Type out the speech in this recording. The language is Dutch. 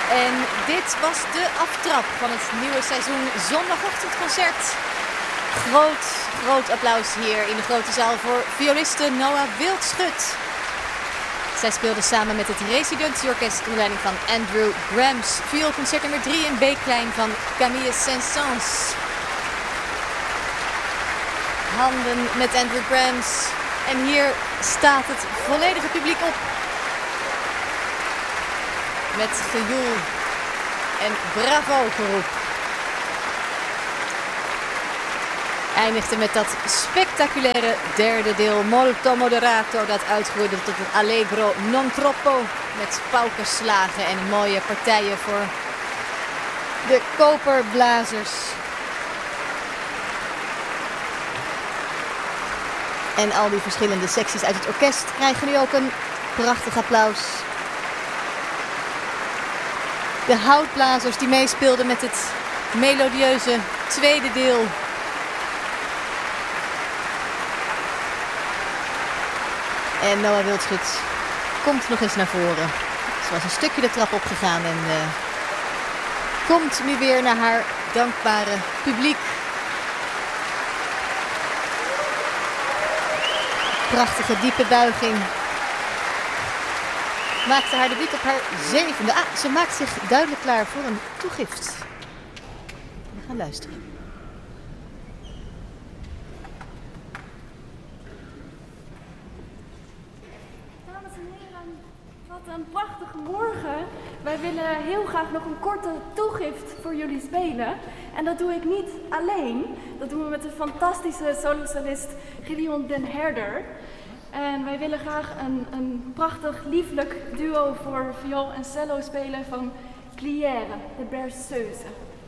En dit was de aftrap van het nieuwe seizoen zondagochtendconcert. Groot applaus hier in de grote zaal voor violiste Noah Wildschut. Zij speelde samen met het Residentieorkest onder leiding van Andrew Grams. Vioolconcert nummer 3 in B-klein van Camille Saint-Saëns. Handen met Andrew Grams. En hier staat het volledige publiek op. Met gejoel en bravo geroep. Eindigde met dat spectaculaire derde deel Molto Moderato, dat uitgroeide tot het Allegro non troppo met paukenslagen en mooie partijen voor de koperblazers. En al die verschillende secties uit het orkest krijgen nu ook een prachtig applaus. De houtblazers die meespeelden met het melodieuze tweede deel. En Noah Wildschut komt nog eens naar voren. Ze was een stukje de trap opgegaan en komt nu weer naar haar dankbare publiek. Prachtige diepe buiging. Maakte haar debuut op haar 7e. Ze maakt zich duidelijk klaar voor een toegift. We gaan luisteren. Dames en heren, wat een prachtige morgen. Wij willen heel graag nog een korte toegift voor jullie spelen. En dat doe ik niet alleen. Dat doen we met de fantastische solosolist Gideon Den Herder. En wij willen graag een prachtig, lieflijk duo voor viool en cello spelen van Glière, de Berceuse.